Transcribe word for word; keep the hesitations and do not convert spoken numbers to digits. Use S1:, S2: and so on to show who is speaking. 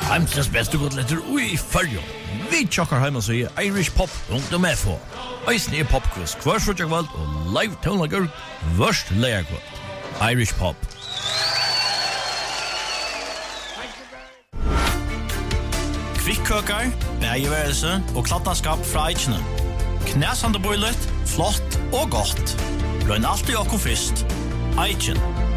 S1: Heimsens beste godletter ui följo. Vi tjokkar heima så i Irish Pop rundt om F H. Eisen er popquiz hver frutjagvald og live tonlager vørst leierkvald. Irish Pop. Kvikkøkar, bægeværelse og kladdaskap fra Eichene. Knæsandebøylet, flott og godt. Løgn alltid okko fyrst. Eichen.